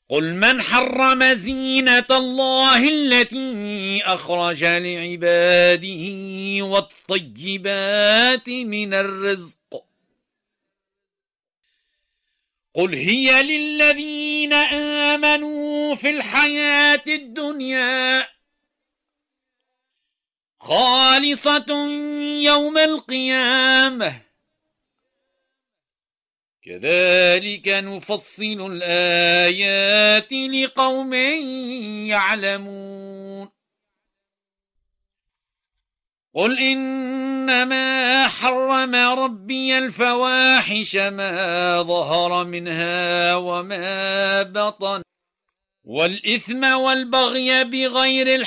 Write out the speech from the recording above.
قل من حرم زينة الله التي أخرج لعباده والطيبات من الرزق قل هي للذين آمنوا في الحياة الدنيا خالصة يوم القيامة كذلك نفصل الآيات لقوم يعلمون قل إنما حرم ربي الفواحش ما ظهر منها وما بطن والإثم والبغي بغير الحق